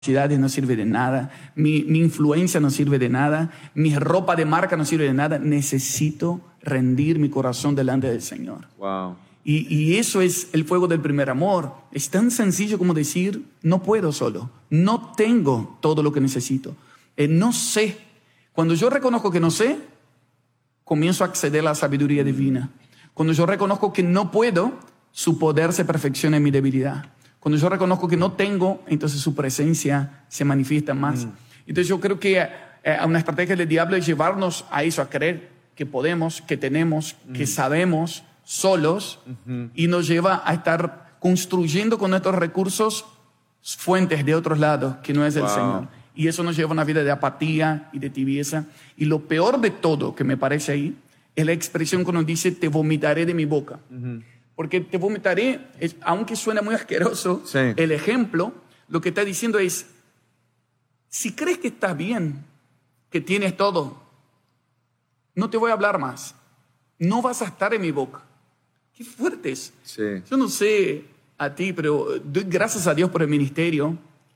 no sirve de nada, mi influencia no sirve de nada, mi ropa de marca no sirve de nada. Necesito rendir mi corazón delante del Señor. Wow. Y eso es el fuego del primer amor. Es tan sencillo como decir, no puedo solo, no tengo todo lo que necesito, no sé. Cuando yo reconozco que no sé, comienzo a acceder a la sabiduría divina. Cuando yo reconozco que no puedo, su poder se perfecciona en mi debilidad. Cuando yo reconozco que no tengo, entonces su presencia se manifiesta más. Entonces yo creo que una estrategia del diablo es llevarnos a eso, a creer que podemos, que tenemos, que sabemos solos, y nos lleva a estar construyendo con nuestros recursos fuentes de otros lados que no es el Señor. Y eso nos lleva a una vida de apatía y de tibieza. Y lo peor de todo que me parece ahí es la expresión cuando dice te vomitaré de mi boca. Porque te vomitaré, aunque suena muy asqueroso, sí, el ejemplo, lo que está diciendo es, si crees que estás bien, que tienes todo, no te voy a hablar más. No vas a estar en mi boca. Qué fuertes. Sí. Yo no sé a ti, pero doy gracias a Dios por el ministerio.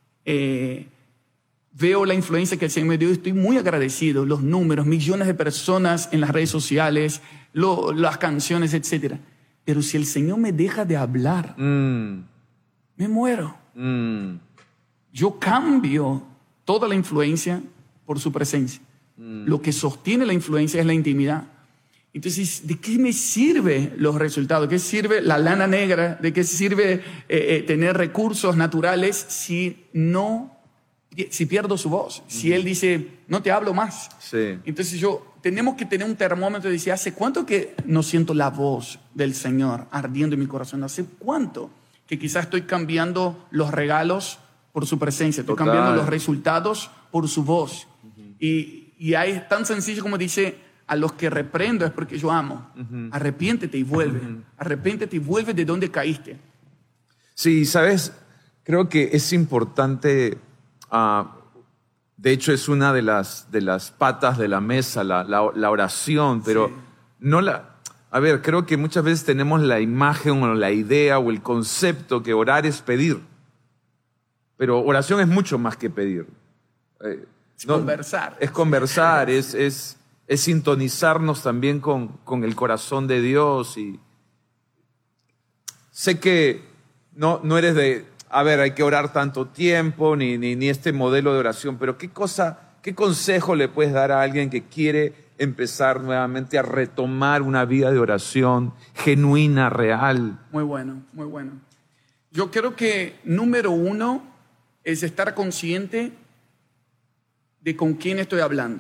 Veo la influencia que el Señor me dio y estoy muy agradecido. Los números, millones de personas en las redes sociales, las canciones, etc. Pero si el Señor me deja de hablar, me muero. Yo cambio toda la influencia por su presencia. Lo que sostiene la influencia es la intimidad. Entonces, ¿de qué me sirve los resultados? ¿De qué sirve la lana negra? ¿De qué sirve tener recursos naturales si pierdo su voz? Si Él dice, no te hablo más. Sí. Entonces tenemos que tener un termómetro y decir, ¿hace cuánto que no siento la voz del Señor ardiendo en mi corazón? ¿Hace cuánto que quizás estoy cambiando los regalos por su presencia? Estoy cambiando los resultados por su voz. Y ahí es tan sencillo como dice, a los que reprendo es porque yo amo. Arrepiéntete y vuelve. Arrepiéntete y vuelve de donde caíste. Sí, ¿sabes? Creo que es importante, de hecho es una de las patas de la mesa, la oración, pero no la... A ver, creo que muchas veces tenemos la imagen o la idea o el concepto que orar es pedir. Pero oración es mucho más que pedir. Es conversar. Es conversar, es sintonizarnos también con el corazón de Dios. Y sé que no eres de, a ver, hay que orar tanto tiempo, ni este modelo de oración, pero ¿qué consejo le puedes dar a alguien que quiere empezar nuevamente a retomar una vida de oración genuina, real? Muy bueno, muy bueno. Yo creo que número 1 es estar consciente de con quién estoy hablando.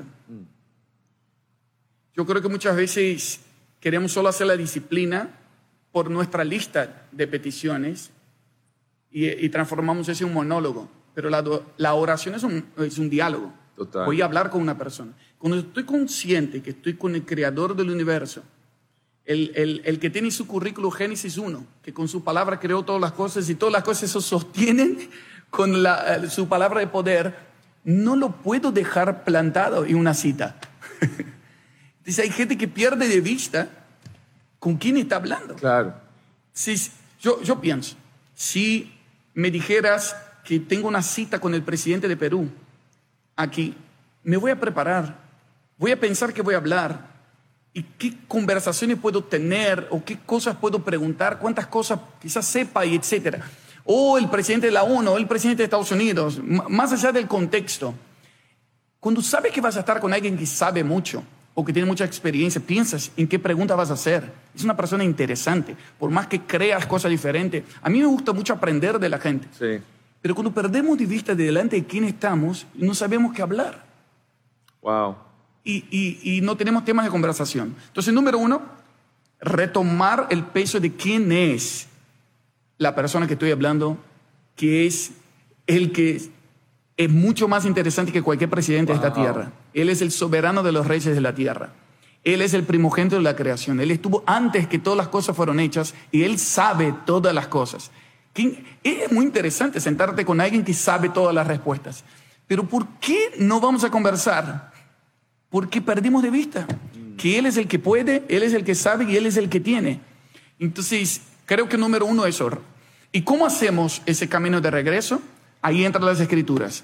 Yo creo que muchas veces queremos solo hacer la disciplina por nuestra lista de peticiones y transformamos eso en un monólogo. Pero la oración es un diálogo. Total. Voy a hablar con una persona. Cuando estoy consciente que estoy con el creador del universo, el que tiene su currículo Génesis 1, que con su palabra creó todas las cosas y todas las cosas se sostienen con su palabra de poder, no lo puedo dejar plantado en una cita. Entonces hay gente que pierde de vista con quién está hablando. Claro. Yo pienso, si me dijeras que tengo una cita con el presidente de Perú aquí, me voy a preparar, voy a pensar qué voy a hablar y qué conversaciones puedo tener o qué cosas puedo preguntar, cuántas cosas quizás sepa y etcétera. O el presidente de la ONU, o el presidente de Estados Unidos, más allá del contexto. Cuando sabes que vas a estar con alguien que sabe mucho o que tiene mucha experiencia, piensas en qué pregunta vas a hacer. Es una persona interesante, por más que creas cosas diferentes. A mí me gusta mucho aprender de la gente. Sí. Pero cuando perdemos de vista de delante de quién estamos, no sabemos qué hablar. Wow. Y no tenemos temas de conversación. Entonces, número 1, retomar el peso de quién es la persona que estoy hablando, que es el que es mucho más interesante que cualquier presidente de esta tierra. Él es el soberano de los reyes de la tierra. Él es el primogénito de la creación. Él estuvo antes que todas las cosas fueron hechas y Él sabe todas las cosas. Es muy interesante sentarte con alguien que sabe todas las respuestas. Pero ¿por qué no vamos a conversar? Porque perdimos de vista que Él es el que puede, Él es el que sabe y Él es el que tiene. Entonces, creo que número 1 es eso. ¿Y cómo hacemos ese camino de regreso? Ahí entran las escrituras.